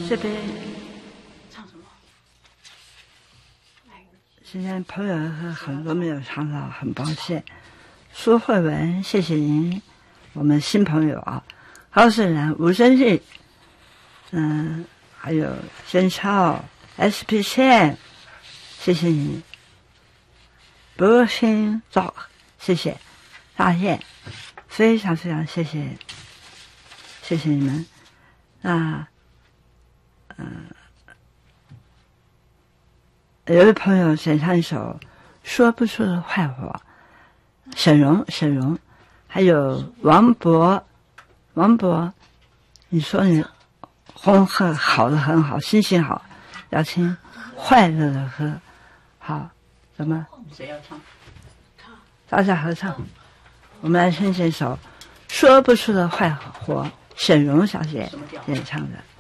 这边唱什么？今天朋友很多没有唱到，很抱歉。苏慧文，谢谢您，我们新朋友啊，高胜然、吴真义，还有甄超、SP 线，谢谢你。博兴早，谢谢大雁，非常非常谢谢，谢谢你们。那有位朋友选唱一首说不出的坏话，沈荣，还有王博，你说你红喝好的很好，心情好，要听快乐的歌，好，怎么？ 谁要唱？ 大家合唱，我们来听这首说不出的坏话，沈荣小姐演唱的。